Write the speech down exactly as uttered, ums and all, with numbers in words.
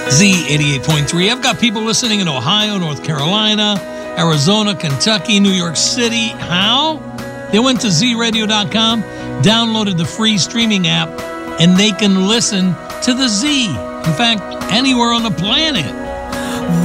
Z eighty-eight point three. I've got people listening in Ohio, North Carolina, Arizona, Kentucky, New York City. How? They went to z radio dot com, downloaded the free streaming app, and they can listen to the Z. In fact, anywhere on the planet.